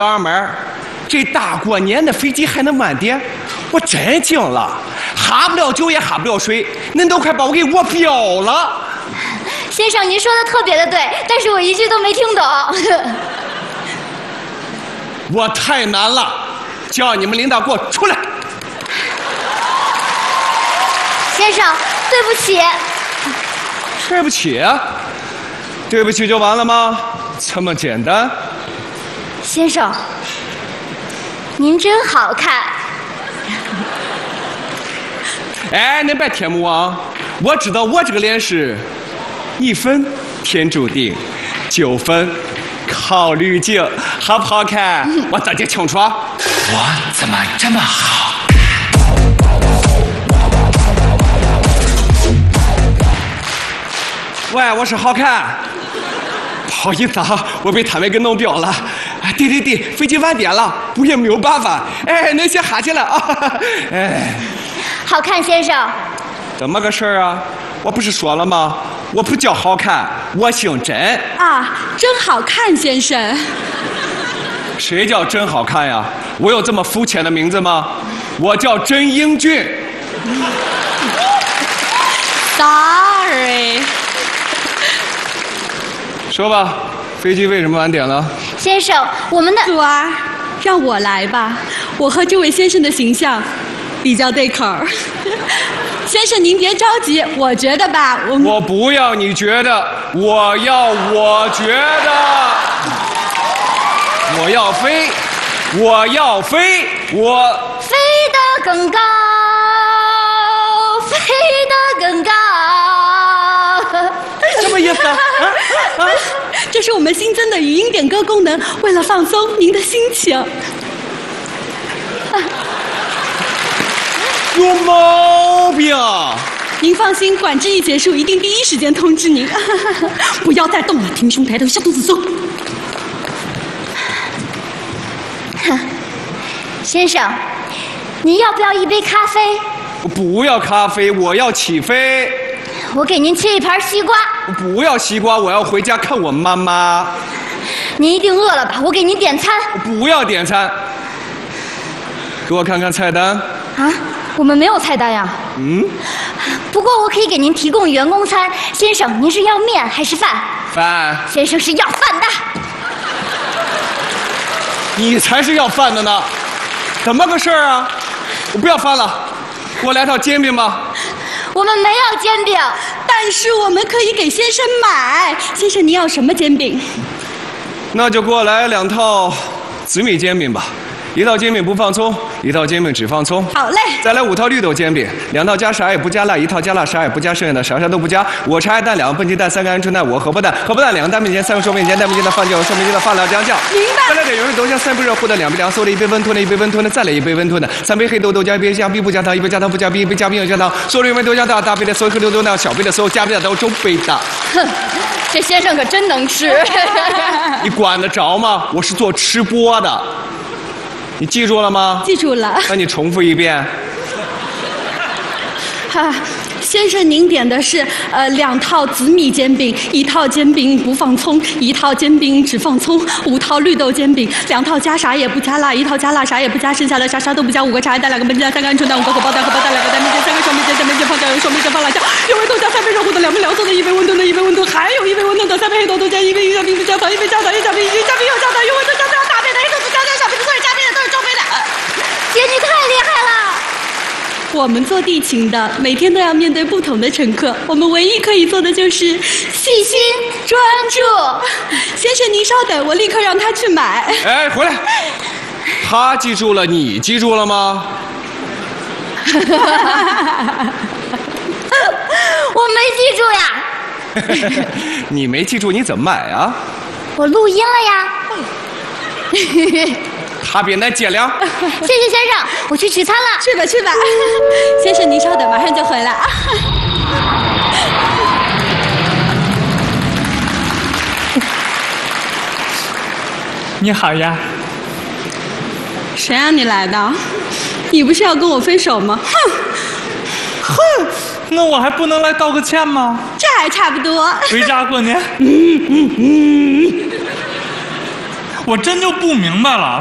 老妹儿，这大过年的飞机还能晚点？我真惊了，哈不了酒也哈不了水，恁都快把我给我飙了。 先生，您说的特别的对，但是我一句都没听懂。 我太难了，叫你们领导给我出来。 先生，对不起。 对不起？对不起就完了吗？这么简单？ 先生，您真好看。 哎，您别贴目啊！我知道我这个脸是1分天注定，9分靠滤镜，好不好看？我自己清楚。 我怎么这么好？ 喂，我是好看。不好意思啊，我被摊位给弄掉了。哎，对，飞机晚点了，我也没有办法。哎，恁先哈起来啊！哎， 好看先生。 怎么个事儿啊？我不是说了吗？我不叫好看，我姓甄。 啊，真好看，先生。 谁叫真好看呀？我有这么肤浅的名字吗？我叫甄英俊。 Sorry。 说吧，飞机为什么晚点了？ 先生，我们的主儿，让我来吧，我和这位先生的形象比较对口儿。先生您别着急，我觉得吧， 我不要你觉得，我要我觉得，我要飞，我要飞，我飞得更高，飞得更高。 什么意思啊？ 这是我们新增的语音点歌功能，为了放松您的心情。 有毛病！ 您放心，管制一结束，一定第一时间通知您。不要再动了，挺胸抬头，小肚子松。 先生，您要不要一杯咖啡？ 我不要咖啡，我要起飞。 我给您切一盘西瓜。 我不要西瓜，我要回家看我妈妈。 您一定饿了吧？我给您点餐。 我不要点餐，给我看看菜单。 啊，我们没有菜单呀。不过我可以给您提供员工餐。先生，您是要面还是饭？ 饭。 先生是要饭的。 你才是要饭的呢，怎么个事儿啊？我不要饭了，给我来套煎饼吧。 我们没有煎饼， 但是我们可以给先生买。先生，您要什么煎饼？ 那就给我来2套紫米煎饼吧，1套煎饼不放葱，1套煎饼只放葱。 好嘞。 再来5套绿豆煎饼，2套加啥也不加辣，1套加辣啥也不加，剩下的啥都不加。我茶蛋2个笨鸡蛋3个鹌鹑蛋5个荷包蛋，2个大面筋3个瘦面筋，大面筋的放酱油，瘦面筋的放料姜酱。 明白。 再来点油豆浆3杯热乎的，2杯凉馊的，1杯温吞的，1杯温吞的，再来1杯温吞的，3杯黑豆豆浆，1杯加冰不加糖，1杯加糖不加冰，1杯加冰又加糖。所有1杯豆浆大，大杯的所有黑豆豆浆，小杯的所有加杯的都中杯的。 哼，这先生可真能吃。 你管得着吗？我是做吃播的。你记住了吗？ 记住了。 那你重复一遍。 先生，您点的是2套紫米煎饼，1套煎饼不放葱，1套煎饼只放葱，5套绿豆煎饼，2套加啥也不加辣，1套加辣啥也不加，剩下的啥都不加，5个茶叶蛋，2个笨鸡蛋，3个鹌鹑蛋，5个荷包蛋，2个大面筋，3个瘦面筋，大面筋放酱油，瘦面筋放辣椒，1杯豆浆，3杯热乎的，2杯凉馊的，1杯温吞的，1杯温吞，还有1杯温吞的，3杯黑豆豆浆，1杯加冰不加糖，1杯加糖，1加冰，1加冰又加糖，1温吞加糖，大杯的黑豆豆浆加小杯的，所有加冰的都是中杯的。 姐，你太厉害了。 我们做地勤的，每天都要面对不同的乘客，我们唯一可以做的就是细心专注。先生，您稍等，我立刻让他去买。 哎，回来！他记住了，你记住了吗？ 我没记住呀。 你没记住，你怎么买啊？ 我录音了呀。 他比那姐俩。 谢谢先生，我去取餐了。 去吧去吧，先生您稍等，马上就回来。 你好呀。 谁让你来的？你不是要跟我分手吗？ 哼，那我还不能来道个歉吗？ 这还差不多。 回家过年。 我真就不明白了。